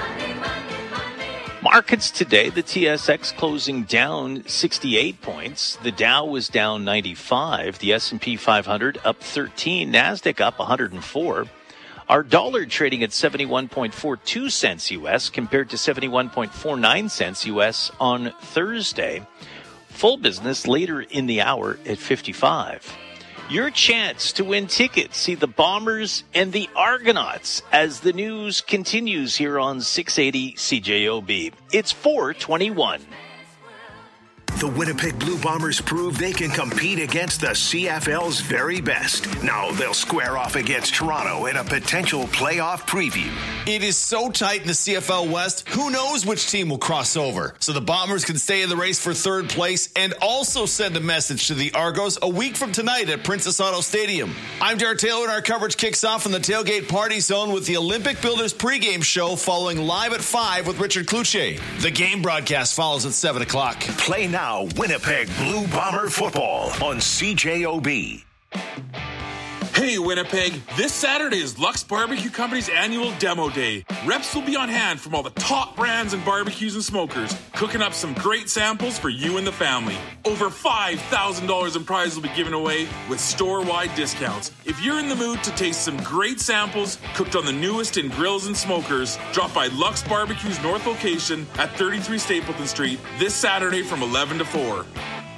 Markets today, the TSX closing down 68 points. The Dow was down 95. The S&P 500 up 13. NASDAQ up 104. Our dollar trading at 71.42 cents U.S. compared to 71.49 cents U.S. on Thursday. Full business later in the hour at 55. Your chance to win tickets. See the Bombers and the Argonauts as the news continues here on 680 CJOB. It's 4:21. The Winnipeg Blue Bombers prove they can compete against the CFL's very best. Now they'll square off against Toronto in a potential playoff preview. It is so tight in the CFL West, who knows which team will cross over. So the Bombers can stay in the race for third place and also send a message to the Argos a week from tonight at Princess Auto Stadium. I'm Jared Taylor, and our coverage kicks off in the Tailgate Party Zone with the Olympic Builders pregame show following live at 5 with Richard Cloutier. The game broadcast follows at 7 o'clock. Play now Winnipeg Blue Bomber football on CJOB. Hey Winnipeg, this Saturday is Lux Barbecue Company's annual demo day. Reps will be on hand from all the top brands and barbecues and smokers, cooking up some great samples for you and the family. Over $5,000 in prizes will be given away with store-wide discounts. If you're in the mood to taste some great samples cooked on the newest in grills and smokers, drop by Lux Barbecue's north location at 33 Stapleton Street this Saturday from 11 to 4.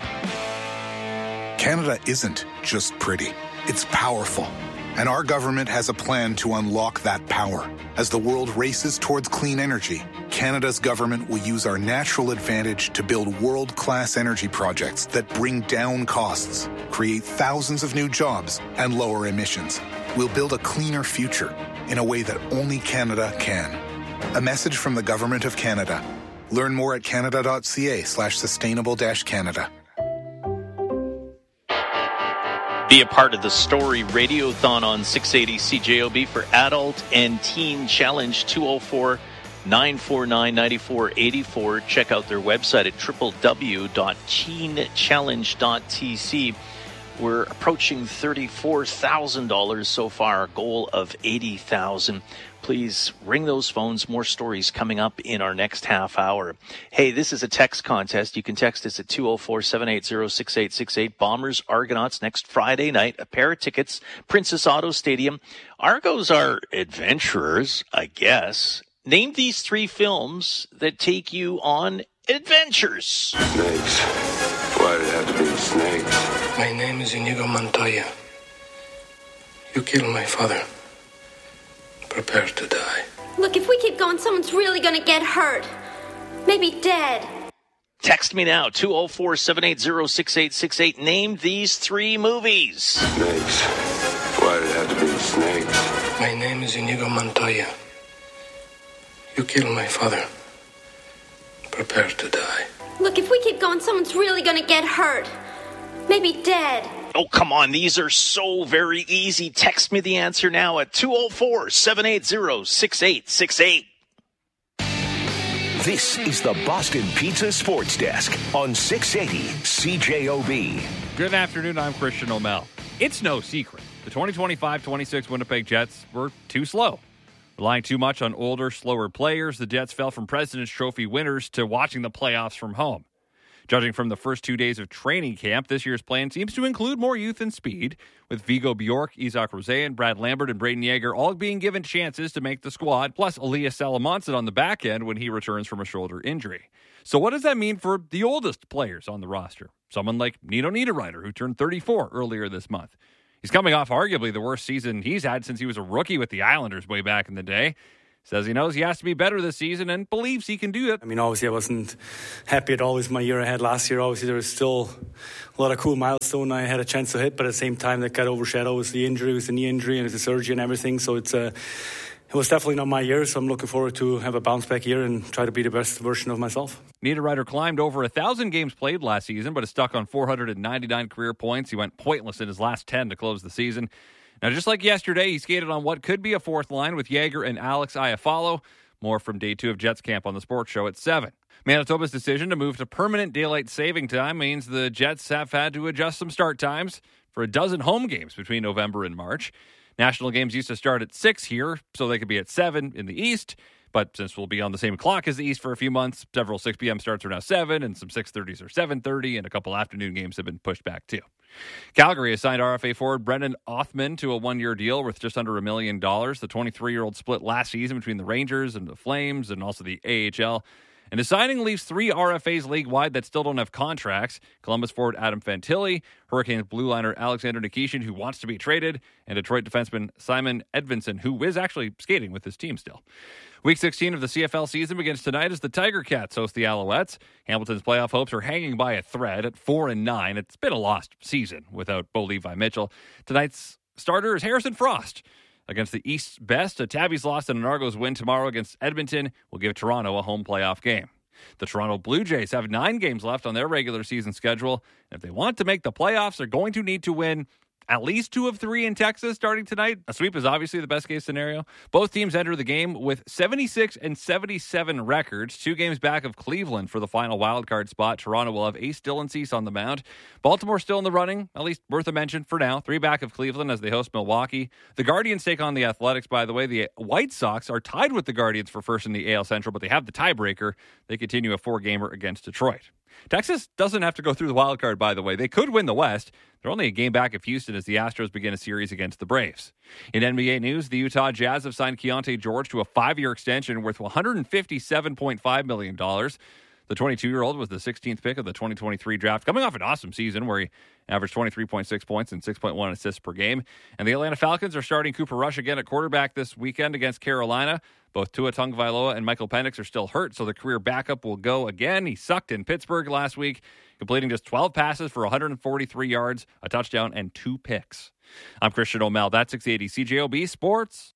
Canada isn't just pretty. It's powerful, and our government has a plan to unlock that power. As the world races towards clean energy, Canada's government will use our natural advantage to build world-class energy projects that bring down costs, create thousands of new jobs, and lower emissions. We'll build a cleaner future in a way that only Canada can. A message from the Government of Canada. Learn more at canada.ca/sustainable-Canada. Be a part of the Story Radiothon on 680 CJOB for Adult and Teen Challenge 204-949-9484. Check out their website at www.teenchallenge.tc. We're approaching $34,000 so far, our goal of $80,000. Please ring those phones. More stories coming up in our next half hour. Hey, this is a text contest. You can text us at 204-780-6868. Bombers, Argonauts next Friday night. A pair of tickets, Princess Auto Stadium. Argos are adventurers, I guess. Name these 3 films that take you on adventures. Snakes. Why did it have to be snakes? My name is Inigo Montoya. You killed my father. Prepare to die. Look, if we keep going, someone's really gonna get hurt. maybe dead. Text me now, 204-780-6868. Name these 3 movies. Snakes. Why did it have to be snakes? My name is Inigo Montoya. You killed my father. Prepare to die. Look, if we keep going, someone's really gonna get hurt. Maybe dead. Oh, come on. These are so very easy. Text me the answer now at 204-780-6868. This is the Boston Pizza Sports Desk on 680 CJOB. Good afternoon, I'm Christian O'Mell. It's no secret. The 2025-26 Winnipeg Jets were too slow. Relying too much on older, slower players, the Jets fell from President's Trophy winners to watching the playoffs from home. Judging from the first 2 days of training camp, this year's plan seems to include more youth and speed, with Vigo Bjork, Isaac Rosen, Brad Lambert, and Braden Yeager all being given chances to make the squad, plus Elias Salamonson on the back end when he returns from a shoulder injury. So what does that mean for the oldest players on the roster? Someone like Nino Niederreiter, who turned 34 earlier this month. He's coming off arguably the worst season he's had since he was a rookie with the Islanders way back in the day. Says he knows he has to be better this season and believes he can do it. I mean, obviously I wasn't happy at all with my year ahead last year. Obviously there was still a lot of cool milestones I had a chance to hit, but at the same time that got overshadowed was the injury, was the knee injury and the surgery and everything. So it was definitely not my year, so I'm looking forward to have a bounce back year and try to be the best version of myself. Niederreiter climbed over 1,000 games played last season, but is stuck on 499 career points. He went pointless in his last 10 to close the season. Now, just like yesterday, he skated on what could be a fourth line with Yeager and Alex Iafallo. More from Day 2 of Jets Camp on the Sports Show at 7. Manitoba's decision to move to permanent daylight saving time means the Jets have had to adjust some start times for a dozen home games between November and March. National games used to start at 6 here, so they could be at 7 in the East. But since we'll be on the same clock as the East for a few months, several 6 p.m. starts are now 7, and some 6:30s are 7:30, and a couple afternoon games have been pushed back too. Calgary has signed RFA forward Brendan Othman to a 1-year deal worth just under $1 million. The 23-year-old split last season between the Rangers and the Flames and also the AHL. And his signing leaves 3 RFAs league-wide that still don't have contracts. Columbus forward Adam Fantilli, Hurricanes blue liner Alexander Nikishin, who wants to be traded, and Detroit defenseman Simon Edvinsson, who is actually skating with his team still. Week 16 of the CFL season begins tonight as the Tiger Cats host the Alouettes. Hamilton's playoff hopes are hanging by a thread at 4-9. It's been a lost season without Bo Levi Mitchell. Tonight's starter is Harrison Frost. Against the East's best, a Tabby's loss and an Argos win tomorrow against Edmonton will give Toronto a home playoff game. The Toronto Blue Jays have 9 games left on their regular season schedule. And if they want to make the playoffs, they're going to need to win at least 2 of 3 in Texas starting tonight. A sweep is obviously the best case scenario. Both teams enter the game with 76 and 77 records, 2 games back of Cleveland for the final wildcard spot. Toronto will have Ace Dylan Cease on the mound. Baltimore still in the running, at least worth a mention for now. 3 back of Cleveland as they host Milwaukee. The Guardians take on the Athletics, by the way. The White Sox are tied with the Guardians for first in the AL Central, but they have the tiebreaker. They continue a 4-gamer against Detroit. Texas doesn't have to go through the wild card, by the way. They could win the West. They're only a game back of Houston as the Astros begin a series against the Braves. In NBA news, the Utah Jazz have signed Keontae George to a 5-year extension worth $157.5 million. The 22-year-old was the 16th pick of the 2023 draft, coming off an awesome season where he averaged 23.6 points and 6.1 assists per game. And the Atlanta Falcons are starting Cooper Rush again at quarterback this weekend against Carolina. Both Tua Tagovailoa and Michael Penix are still hurt, so the career backup will go again. He sucked in Pittsburgh last week, completing just 12 passes for 143 yards, a touchdown, and 2 picks. I'm Christian O'Mell. That's 680 CJOB Sports.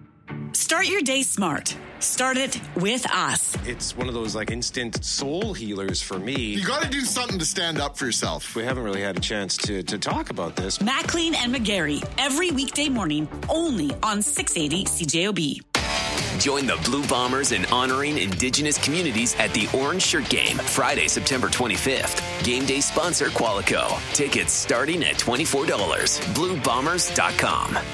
Start your day smart. Start it with us. It's one of those instant soul healers for me. You got to do something to stand up for yourself. We haven't really had a chance to talk about this. Maclean and McGarry, every weekday morning, only on 680 CJOB. Join the Blue Bombers in honoring Indigenous communities at the Orange Shirt Game, Friday, September 25th. Game day sponsor Qualico. Tickets starting at $24. BlueBombers.com.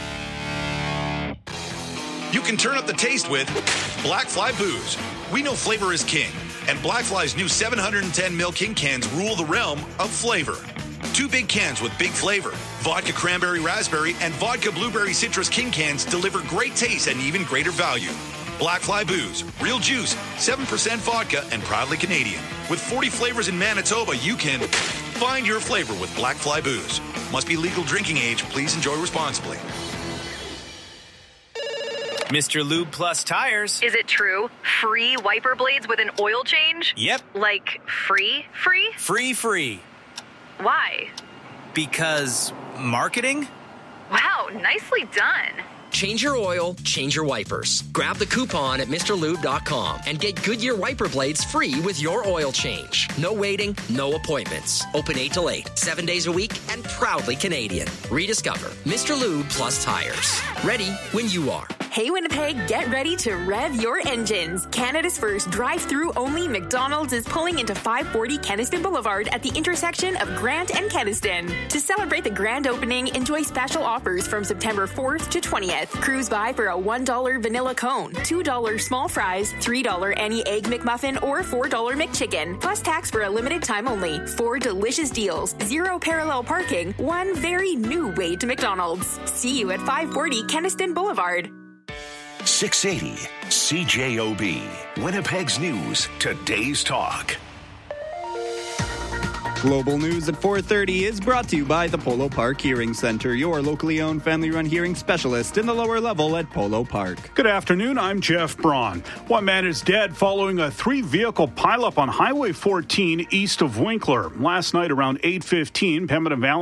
You can turn up the taste with Black Fly Booze. We know flavor is king, and Black Fly's new 710 ml King cans rule the realm of flavor. 2 big cans with big flavor. Vodka Cranberry Raspberry and Vodka Blueberry Citrus King cans deliver great taste and even greater value. Black Fly Booze, real juice, 7% vodka, and proudly Canadian. With 40 flavors in Manitoba, you can find your flavor with Black Fly Booze. Must be legal drinking age. Please enjoy responsibly. Mr. Lube Plus tires. Is it true? Free wiper blades with an oil change? Yep. Like free? Free. Why? Because marketing? Wow, nicely done. Change your oil, change your wipers. Grab the coupon at MrLube.com and get Goodyear wiper blades free with your oil change. No waiting, no appointments. Open 8 till 8, 7 days a week, and proudly Canadian. Rediscover Mr. Lube Plus tires. Ready when you are. Hey Winnipeg, get ready to rev your engines. Canada's first drive-through only McDonald's is pulling into 540 Kenaston Boulevard at the intersection of Grant and Kenaston. To celebrate the grand opening, enjoy special offers from September 4th to 20th. Cruise by for a $1 vanilla cone, $2 small fries, $3 any egg McMuffin, or $4 McChicken. Plus tax for a limited time only. 4 delicious deals, 0 parallel parking, 1 very new way to McDonald's. See you at 540 Kenaston Boulevard. 680 CJOB, Winnipeg's News, Today's Talk. Global News at 4:30 is brought to you by the Polo Park Hearing Center, your locally owned family-run hearing specialist in the lower level at Polo Park. Good afternoon, I'm Jeff Braun. One man is dead following a 3-vehicle pileup on Highway 14 east of Winkler. Last night around 8:15, Pembina Valley